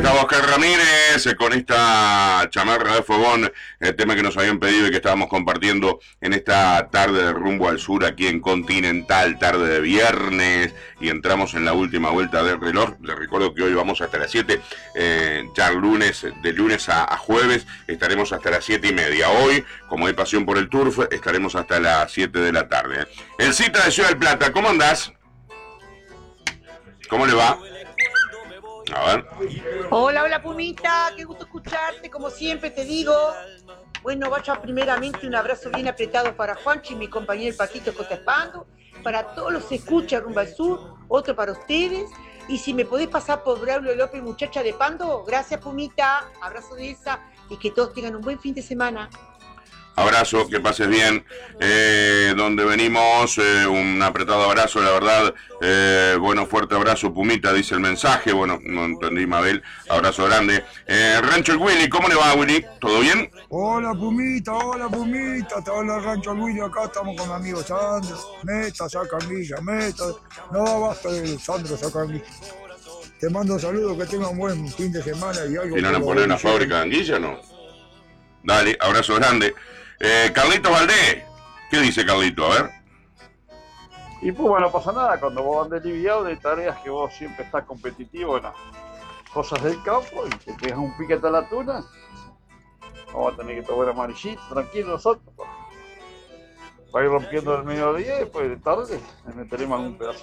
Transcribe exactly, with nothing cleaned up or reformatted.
estaba Oscar Ramírez eh, con esta chamarra de fogón, el tema que nos habían pedido y que estábamos compartiendo en esta tarde de rumbo al sur aquí en Continental, tarde de viernes, y entramos en la última vuelta del reloj. Les recuerdo que hoy vamos hasta las siete, eh, ya lunes, de lunes a, a jueves estaremos hasta las siete y media. Hoy, como hay pasión por el turf, estaremos hasta las siete de la tarde. El Cita de Ciudad del Plata, ¿cómo andás? ¿Cómo le va? A ver. Hola, hola Pumita, qué gusto escucharte, como siempre te digo. Bueno, vaya primeramente un abrazo bien apretado para Juanchi, mi compañero el Paquito Cotespando, para todos los que escuchan Rumbo al Sur, otro para ustedes. Y si me podés pasar por Braulio López, muchacha de Pando, gracias Pumita, abrazo de esa y que todos tengan un buen fin de semana. Abrazo, que pases bien. Eh, donde venimos, eh, un apretado abrazo, la verdad. Eh, bueno, fuerte abrazo, Pumita, dice el mensaje. Bueno, no entendí, Mabel. Abrazo grande. Eh, Rancho el Willy, ¿cómo le va, Willy? ¿Todo bien? Hola, Pumita, hola, Pumita. Te habla el Rancho el Willy. Acá estamos con mi amigo Sandro. Meta, saca anguilla, meta. No basta de Sandro, saca anguilla. Te mando saludos, que tengan un buen fin de semana y algo. ¿Vienen a poner una fábrica de anguilla, no? Dale, abrazo grande. Eh, Carlitos Valdés, ¿qué dice Carlito? A ver. Y pues bueno, no pasa nada, cuando vos andes liviado de tareas que vos siempre estás competitivo en las cosas del campo y te pegas un piquete a la tuna, vamos a tener que tomar amarillito, tranquilo nosotros, para ir rompiendo el mediodía y después de tarde le meteremos algún pedacito.